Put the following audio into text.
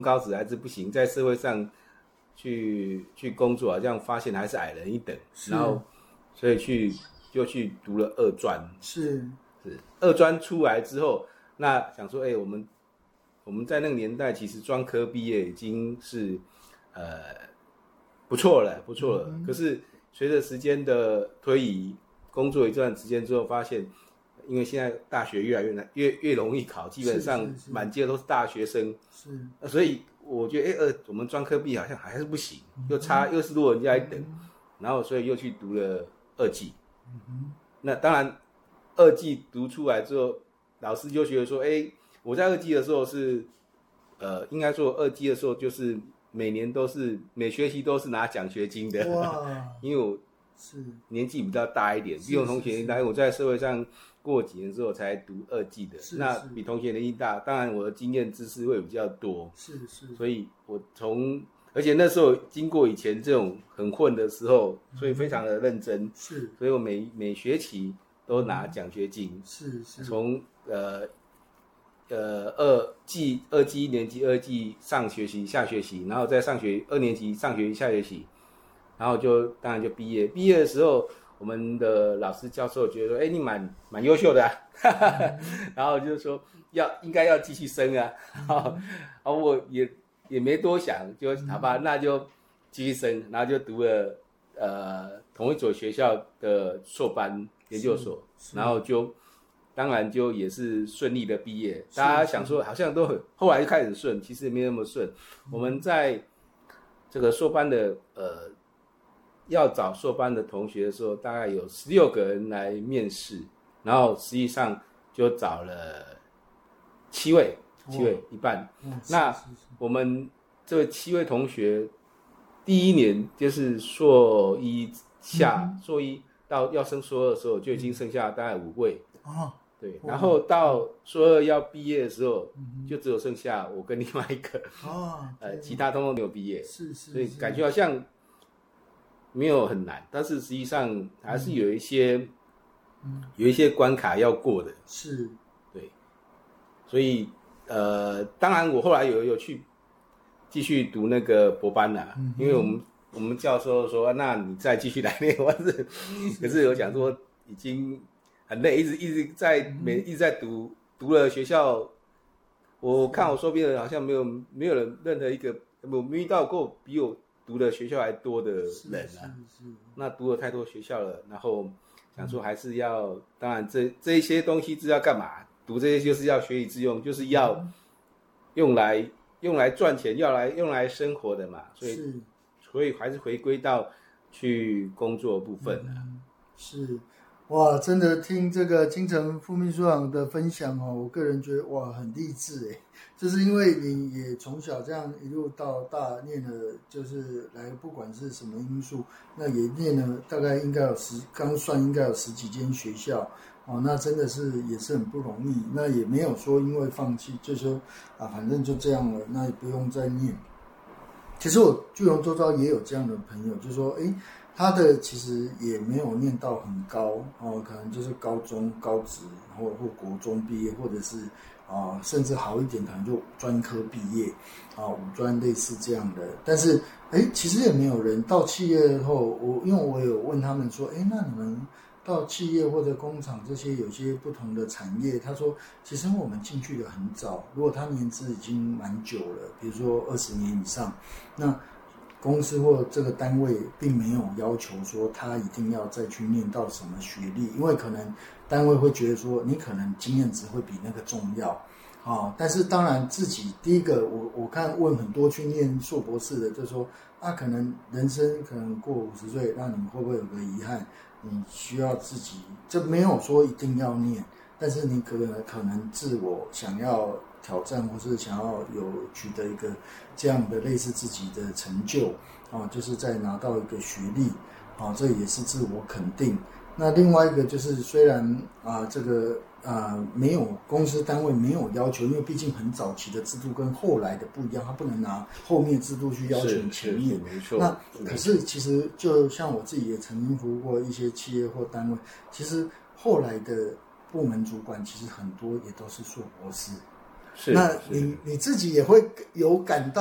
高职还是不行，在社会上去工作，好像发现还是矮人一等，然后所以就去读了二专。是二专出来之后，那想说，我们在那个年代，其实专科毕业已经是不错了。可是随着时间的推移，工作一段时间之后，发现，因为现在大学越来越难，越容易考，基本上满街都是大学生，所以我觉得，我们专科毕业好像还是不行，又是落人家一等，然后所以又去读了二技。那当然，二技读出来之后，老师就觉得说，我在二技的时候是，应该说二技的时候就是每学期都是拿奖学金的。哇！因为我年纪比较大一点，比我同学年代，我在社会上过几年之后才读二技的，那比同学年纪大，当然我的经验知识会比较多。所以而且那时候经过以前这种很混的时候，所以非常的认真。所以我每学期都拿奖学金。从二技一年级、二技上学期、下学期，然后再二年级上学期、下学期，然后当然就毕业。毕业的时候，我们的老师教授觉得说，你蛮优秀的啊，然后就是说应该要继续升啊。然后我也没多想，就好吧，那就继续升，然后就读了同一所学校的硕班研究所，然后当然就也是顺利的毕业。大家想说好像后来就开始顺，其实没那么顺。我们在这个硕班的要找硕班的同学的时候，大概有16个人来面试，然后实际上就找了7位，一半。那我们这7位同学，第一年就是硕一到要升硕二的时候，就已经剩下大概5位。对，然后到硕二要毕业的时候，就只有剩下我跟另外一个，其他通通没有毕业。所以感觉好像没有很难，但是实际上还是有一些关卡要过的。对，所以当然我后来有去继续读那个博班啦，因为我们教授说，那你再继续来念，可是有讲说已经很累，一直在读了学校。我看我周边的人好像没有人任何一个我没遇到过比我读的学校还多的人啊。那读了太多学校了，然后想说还是要，当然这一些东西是要干嘛？读这些就是要学以致用，就是要用来赚钱，用来生活的嘛。所以还是回归到去工作的部分啊。 哇，真的听这个金城副秘书长的分享我个人觉得哇很励志就是因为你也从小这样一路到大念了，就是不管是什么因素，那也念了大概应该刚算应该有10几间学校那真的也是很不容易，那也没有说因为放弃就说反正就这样了，那也不用再念。其实我聚龙周遭也有这样的朋友，就是说他的其实也没有念到很高可能就是高中高职或国中毕业，或者是甚至好一点可能就专科毕业五专类似这样的。但是其实也没有人到企业后，因为我有问他们说那你们到企业或者工厂这些有些不同的产业，他说其实我们进去的很早，如果他年资已经蛮久了，比如说20年以上，那公司或这个单位并没有要求说他一定要再去念到什么学历，因为可能单位会觉得说你可能经验值会比那个重要但是当然自己第一个我看问很多去念硕博士的，就说可能人生可能过50岁，那你会不会有个遗憾？你需要自己，这没有说一定要念，但是你可能自我想要挑战，或是想要取得一个这样的类似自己的成就就是在拿到一个学历这也是自我肯定。那另外一个就是虽然这个没有公司单位没有要求，因为毕竟很早期的制度跟后来的不一样，他不能拿后面制度去要求前面。 没错。 那可是其实就像我自己也曾经服务过一些企业或单位，其实后来的部门主管其实很多也都是硕博士那你自己也会有感到